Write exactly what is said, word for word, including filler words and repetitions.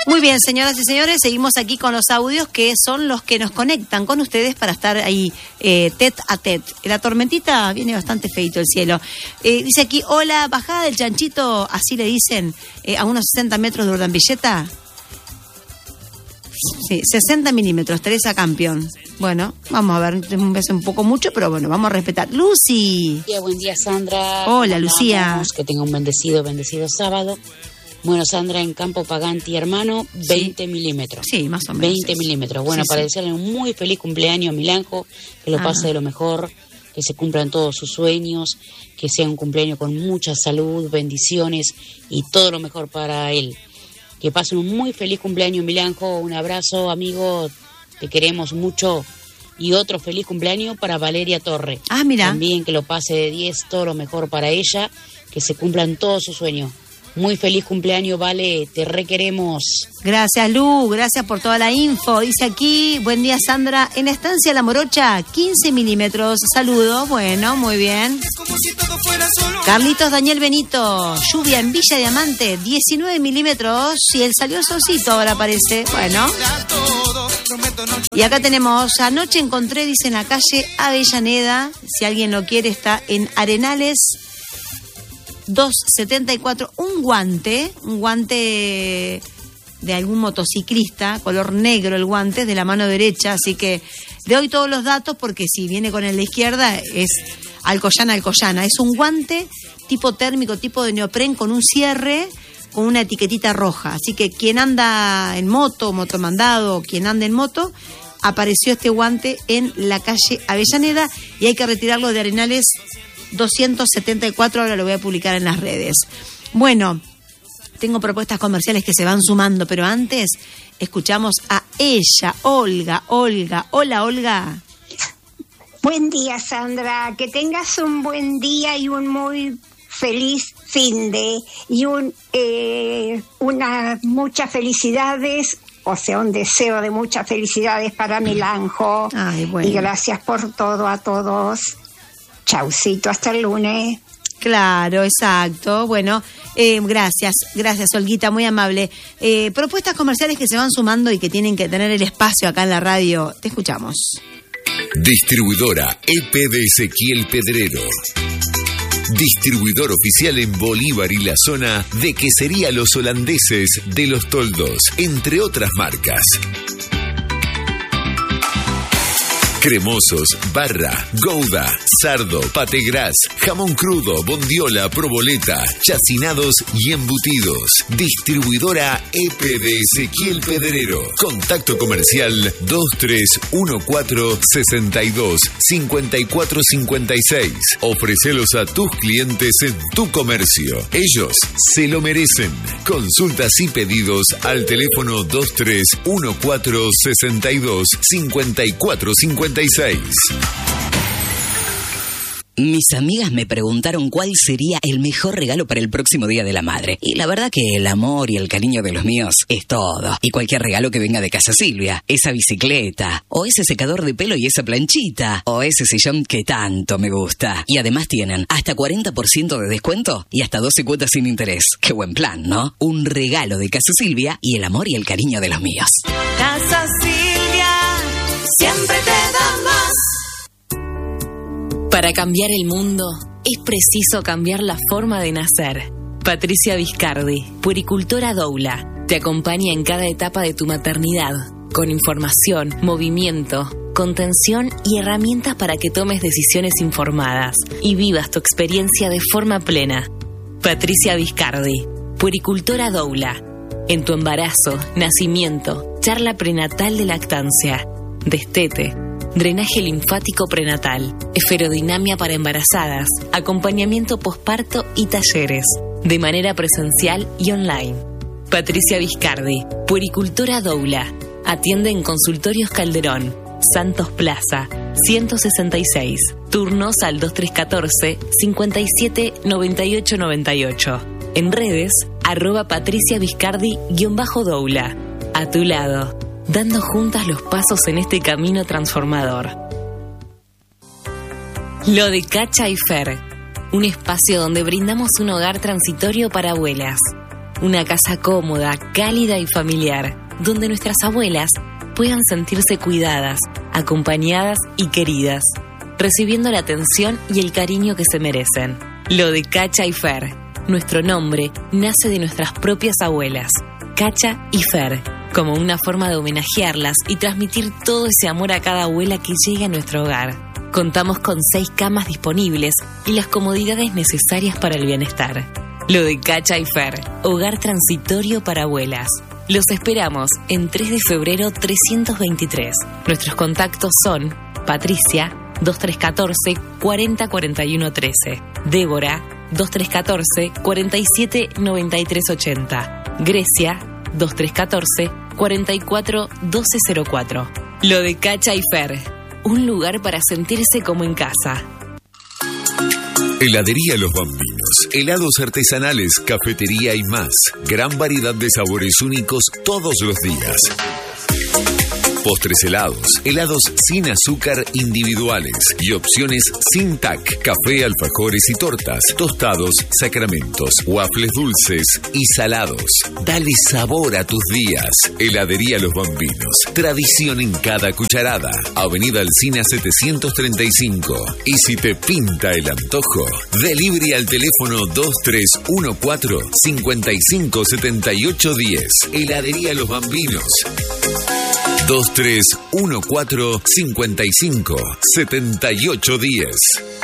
Muy bien, señoras y señores, seguimos aquí con los audios que son los que nos conectan con ustedes para estar ahí eh, tete a tete. La tormentita viene bastante feito el cielo. Eh, dice aquí, hola, bajada del chanchito, así le dicen, eh, a unos sesenta metros de Urdambilleta. Sí, sesenta milímetros, Teresa Campeón. Bueno, vamos a ver, un beso un poco mucho, pero bueno, vamos a respetar. Lucy. Buen día, buen día, Sandra. Hola, Lucía. Que tenga un bendecido, bendecido sábado. Bueno, Sandra, en Campo Paganti, hermano, veinte sí. milímetros. Sí, más o menos. veinte sí. milímetros. Bueno, sí, para sí. desearle un muy feliz cumpleaños a Milanjo, que lo ah. pase de lo mejor, que se cumplan todos sus sueños, que sea un cumpleaños con mucha salud, bendiciones y todo lo mejor para él. Que pasen un muy feliz cumpleaños, Milanjo. Un abrazo, amigo, te queremos mucho. Y otro feliz cumpleaños para Valeria Torre. Ah, mira. También que lo pase de diez, todo lo mejor para ella, que se cumplan todos sus sueños. Muy feliz cumpleaños, Vale, te requeremos. Gracias, Lu, gracias por toda la info. Dice aquí, buen día, Sandra, en la estancia La Morocha, quince milímetros. Saludos, bueno, muy bien. Si Carlitos Daniel Benito, lluvia en Villa Diamante, diecinueve milímetros. Y él salió solcito, ahora parece, bueno. Y acá tenemos, anoche encontré, dice, en la calle Avellaneda, si alguien lo quiere, está en Arenales doscientos setenta y cuatro, un guante, un guante de algún motociclista, color negro el guante, de la mano derecha, así que le doy todos los datos porque si viene con el de izquierda es Alcoyana, Alcoyana. Es un guante tipo térmico, tipo de neopren con un cierre, con una etiquetita roja, así que quien anda en moto, motomandado, quien anda en moto, apareció este guante en la calle Avellaneda y hay que retirarlo de Arenales doscientos setenta y cuatro, ahora lo voy a publicar en las redes. Bueno, tengo propuestas comerciales que se van sumando, pero antes escuchamos a ella, Olga, Olga. Hola, Olga. Buen día, Sandra, que tengas un buen día y un muy feliz fin de y un eh, una muchas felicidades, o sea, un deseo de muchas felicidades para Milanjo. Ay, bueno. Y gracias por todo a todos. Chaucito, hasta el lunes. Claro, exacto. Bueno, eh, gracias, gracias, Olguita, muy amable. Eh, propuestas comerciales que se van sumando y que tienen que tener el espacio acá en la radio. Te escuchamos. Distribuidora E P de Ezequiel Pedrero. Distribuidor oficial en Bolívar y la zona de Quesería Los Holandeses de Los Toldos, entre otras marcas. Cremosos, barra, gouda, sardo, pategras, jamón crudo, bondiola, proboleta, chacinados y embutidos. Distribuidora E P de Ezequiel Pedrero. Contacto comercial dos tres uno cuatro, seis dos, cinco cuatro cinco seis. Ofrécelos a tus clientes en tu comercio. Ellos se lo merecen. Consultas y pedidos al teléfono dos tres uno cuatro, seis dos, cinco cuatro cinco seis. Mis amigas me preguntaron cuál sería el mejor regalo para el próximo Día de la Madre. Y la verdad que el amor y el cariño de los míos es todo. Y cualquier regalo que venga de Casa Silvia. Esa bicicleta, o ese secador de pelo y esa planchita, o ese sillón que tanto me gusta. Y además tienen hasta cuarenta por ciento de descuento y hasta doce cuotas sin interés. Qué buen plan, ¿no? Un regalo de Casa Silvia y el amor y el cariño de los míos. Casa Silvia siempre te da más. Para cambiar el mundo, es preciso cambiar la forma de nacer. Patricia Viscardi, puericultora doula, te acompaña en cada etapa de tu maternidad, con información, movimiento, contención y herramientas para que tomes decisiones informadas y vivas tu experiencia de forma plena. Patricia Viscardi, puericultora doula. En tu embarazo, nacimiento, charla prenatal de lactancia, destete, drenaje linfático prenatal, esferodinamia para embarazadas, acompañamiento posparto y talleres, de manera presencial y online. Patricia Viscardi, puericultora doula. Atiende en Consultorios Calderón, Santos Plaza, ciento sesenta y seis. Turnos al dos tres uno cuatro, cinco siete, nueve ocho nueve ocho. En redes, arroba Patricia Viscardi guión bajo doula. A tu lado, dando juntas los pasos en este camino transformador. Lo de Cacha y Fer, un espacio donde brindamos un hogar transitorio para abuelas. Una casa cómoda, cálida y familiar, donde nuestras abuelas puedan sentirse cuidadas, acompañadas y queridas, recibiendo la atención y el cariño que se merecen. Lo de Cacha y Fer. Nuestro nombre nace de nuestras propias abuelas, Cacha y Fer, como una forma de homenajearlas y transmitir todo ese amor a cada abuela que llegue a nuestro hogar. Contamos con seis camas disponibles y las comodidades necesarias para el bienestar. Lo de Cacha y Fer, hogar transitorio para abuelas. Los esperamos en tres de febrero trescientos veintitrés. Nuestros contactos son Patricia, veintitrés catorce, cuarenta cuarenta y uno trece. Débora, veintitrés catorce, cuarenta y siete noventa y tres ochenta. Grecia, veintitrés catorce, cuarenta y cuatro doce cero cuatro. Lo de Cacha y Fer, un lugar para sentirse como en casa. Heladería Los Bambinos. Helados artesanales, cafetería y más. Gran variedad de sabores únicos todos los días. Postres helados, helados sin azúcar individuales y opciones sin T A C, café, alfajores y tortas, tostados, sacramentos, waffles dulces y salados. Dale sabor a tus días. Heladería Los Bambinos. Tradición en cada cucharada. Avenida Alsina setecientos treinta y cinco. Y si te pinta el antojo, delivery al teléfono dos tres uno cuatro, cinco cinco siete ocho uno cero. Heladería Los Bambinos. dos tres uno cuatro, cinco cinco siete ocho uno cero.